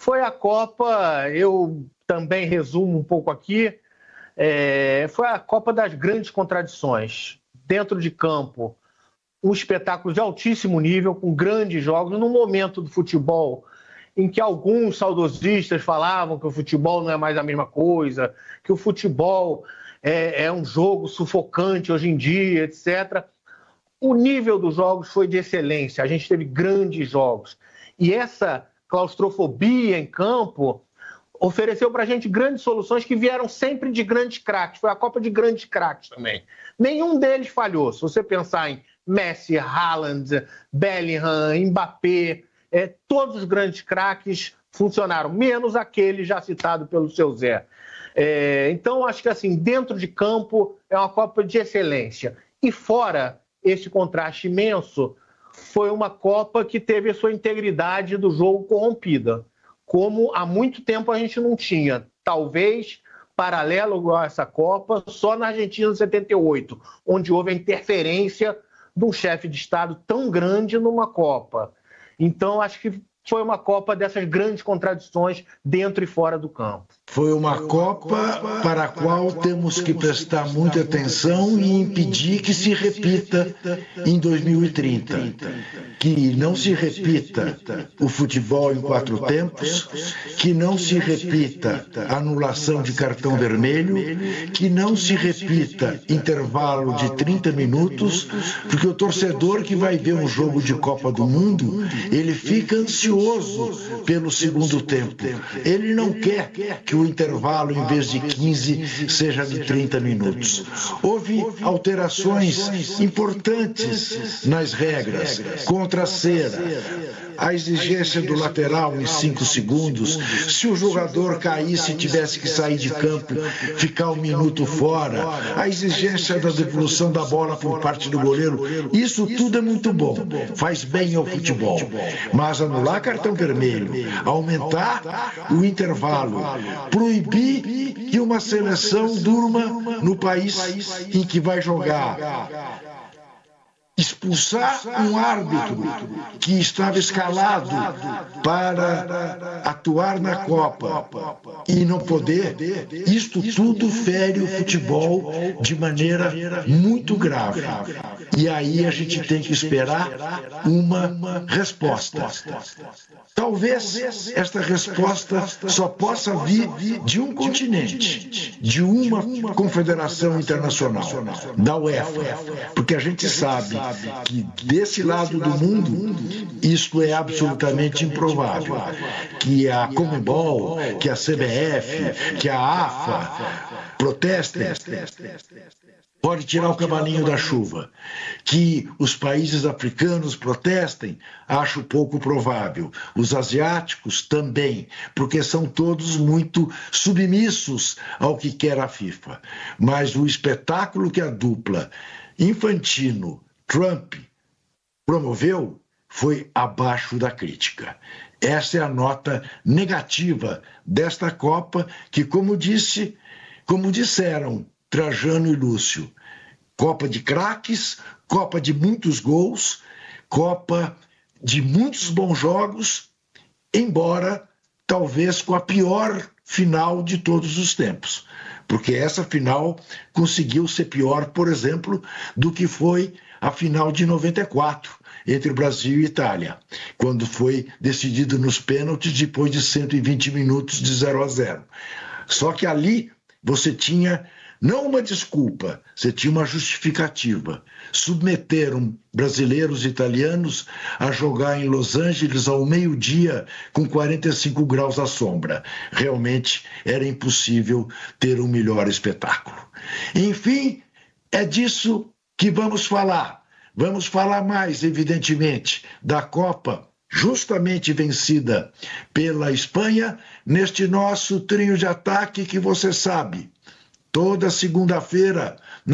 Foi a Copa, eu também resumo um pouco aqui, foi a Copa das grandes contradições. Dentro de campo, um espetáculo de altíssimo nível, com grandes jogos, num momento do futebol em que alguns saudosistas falavam que o futebol não é mais a mesma coisa, que o futebol é um jogo sufocante hoje em dia, etc. O nível dos jogos foi de excelência, a gente teve grandes jogos. E essa claustrofobia em campo ofereceu para a gente grandes soluções que vieram sempre de grandes craques. Foi a Copa de grandes craques também. Nenhum deles falhou. Se você pensar em Messi, Haaland, Bellingham, Mbappé, todos os grandes craques funcionaram, menos aquele já citado pelo seu Zé. Então, acho que assim, dentro de campo é uma Copa de excelência. E fora esse contraste imenso, foi uma Copa que teve a sua integridade do jogo corrompida, como há muito tempo a gente não tinha. Talvez paralelo a essa Copa, só na Argentina de 78, onde houve a interferência de um chefe de Estado tão grande numa Copa. Então, acho que foi uma Copa dessas grandes contradições dentro e fora do campo. Foi uma Copa para a qual temos que prestar muita atenção e impedir que se repita em 2030. Que não se repita o futebol em 4 tempos, que não se repita a anulação de cartão vermelho, que não se repita intervalo de 30 minutos, porque o torcedor que vai ver um jogo de Copa do Mundo, ele fica ansioso pelo segundo tempo. Ele não quer que o intervalo, em vez de 15, seja de 30 minutos. Houve alterações importantes nas regras, contra a cera, a exigência do lateral em 5 segundos, se o jogador caísse e tivesse que sair de campo, ficar 1 minuto fora, a exigência da devolução da bola por parte do goleiro, isso tudo é muito bom, faz bem ao futebol. Mas anular cartão vermelho, aumentar o intervalo, proibir que uma seleção durma no país em que vai jogar, expulsar um árbitro que estava escalado para atuar na Copa e não poder, isto tudo fere o futebol de maneira muito grave. E aí a gente tem que esperar uma resposta. Talvez esta resposta só possa vir de um continente, de uma confederação internacional, da UEFA, porque a gente sabe que desse lado do mundo isto é absolutamente improvável, que a Conmebol, que a CBF, que a AFA protestem. Pode tirar o cavalinho da chuva. Que os países africanos protestem, acho pouco provável. Os asiáticos também, porque são todos muito submissos ao que quer a FIFA. Mas o espetáculo que a dupla Infantino-Trump promoveu foi abaixo da crítica. Essa é a nota negativa desta Copa que, como disseram Trajano e Lúcio, Copa de craques, Copa de muitos gols, Copa de muitos bons jogos, embora talvez com a pior final de todos os tempos. Porque essa final conseguiu ser pior, por exemplo, do que foi a final de 94, entre Brasil e Itália, quando foi decidido nos pênaltis depois de 120 minutos de 0-0. Só que ali você tinha não uma desculpa, você tinha uma justificativa. Submeteram brasileiros e italianos a jogar em Los Angeles ao meio-dia com 45 graus à sombra. Realmente era impossível ter um melhor espetáculo. Enfim, é disso que vamos falar. Vamos falar mais, evidentemente, da Copa justamente vencida pela Espanha, neste nosso trio de ataque que você sabe. Toda segunda-feira